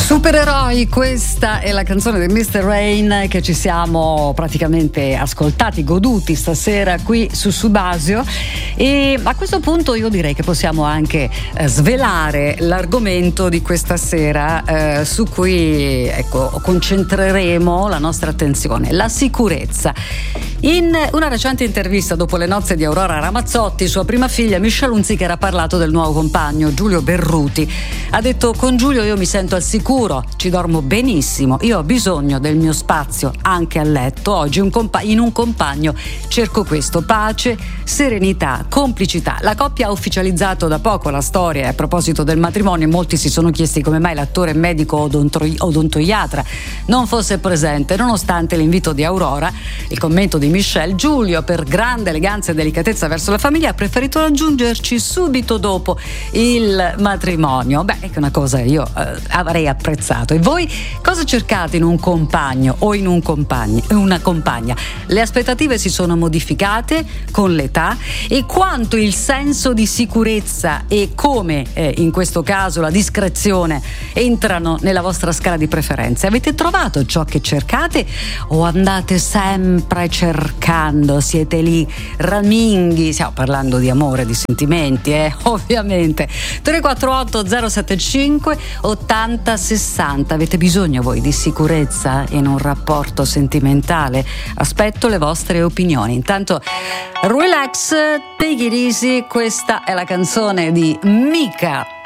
Supereroi, questa è la canzone di Mr. Rain che ci siamo praticamente ascoltati, goduti stasera qui su Subasio, e a questo punto io direi che possiamo anche svelare l'argomento di questa sera, su cui concentreremo la nostra attenzione: la sicurezza. In una recente intervista dopo le nozze di Aurora Ramazzotti, sua prima figlia Michelle Hunziker ha parlato del nuovo compagno Giulio Berruti. Ha detto: con Giulio io mi sento al sicuro, ci dormo benissimo, io ho bisogno del mio spazio anche a letto. Oggi in un compagno cerco questo: pace, serenità, complicità. La coppia ha ufficializzato da poco la storia, e a proposito del matrimonio molti si sono chiesti come mai l'attore medico odontoiatra non fosse presente, nonostante l'invito di Aurora. Il commento di Michelle: Giulio, per grande eleganza e delicatezza verso la famiglia, ha preferito raggiungerci subito dopo il matrimonio. Beh, è una cosa io avrei apprezzato. E voi cosa cercate in un compagno o in una compagna? Le aspettative si sono modificate con l'età, e quanto il senso di sicurezza e come in questo caso la discrezione entrano nella vostra scala di preferenze? Avete trovato ciò che cercate o andate sempre cercando? Siete lì raminghi? Stiamo parlando di amore, di sentimenti, ovviamente. 348 075 80 60. Avete bisogno voi di sicurezza in un rapporto sentimentale? Aspetto le vostre opinioni. Intanto relax, take it easy. Questa è la canzone di Mika